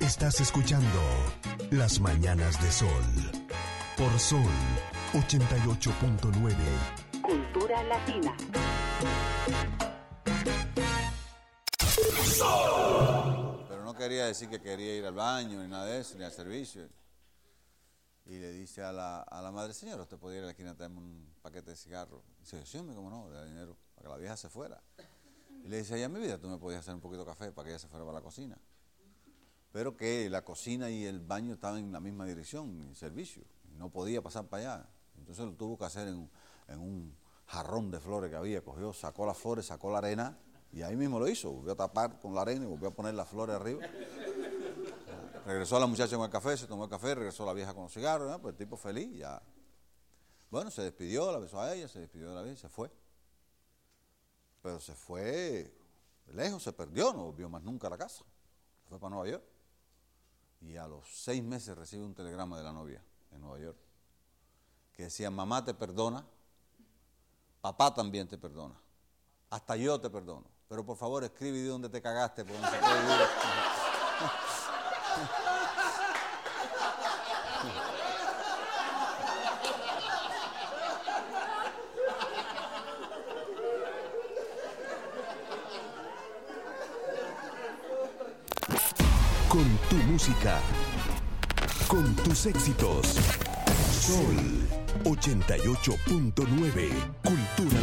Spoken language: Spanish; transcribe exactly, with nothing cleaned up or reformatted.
Estás escuchando Las Mañanas de Sol por Sol ochenta y ocho punto nueve. Cultura Latina. Pero no quería decir que quería ir al baño, ni nada de eso, ni al servicio. Y le dice a la, a la madre, señora, ¿usted podría ir a la esquina a traerme un paquete de cigarros? Y dice, sí, hombre, cómo no, le da dinero para que la vieja se fuera. Y le dice, ella, mi vida, tú me podías hacer un poquito de café para que ella se fuera para la cocina. Pero que la cocina y el baño estaban en la misma dirección, en servicio. No podía pasar para allá. Entonces lo tuvo que hacer en un, en un jarrón de flores que había. Cogió, sacó las flores, sacó la arena y ahí mismo lo hizo. Volvió a tapar con la arena y volvió a poner las flores arriba. Regresó a la muchacha con el café, se tomó el café, regresó la vieja con los cigarros, ¿no? Pues el tipo feliz, ya. Bueno, se despidió, la besó a ella, se despidió de la vieja y se fue. Pero se fue lejos, se perdió, no volvió más nunca a la casa. Se fue para Nueva York. Y a los seis meses recibe un telegrama de la novia en Nueva York que decía, mamá te perdona, papá también te perdona, hasta yo te perdono, pero por favor escribe y di dónde te cagaste, porque no se puede vivir. Con tu música, con tus éxitos. Sol ochenta y ocho punto nueve. Cultura